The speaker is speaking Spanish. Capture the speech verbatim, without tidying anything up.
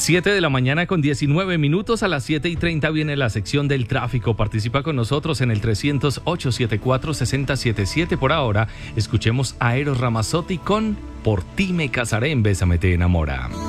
siete de la mañana con diecinueve minutos. A las siete y treinta viene la sección del tráfico. Participa con nosotros en el trescientos ocho setenta y cuatro sesenta setenta y siete. Por ahora, escuchemos a Eros Ramazzotti con Por ti me casaré en Bésame te enamora.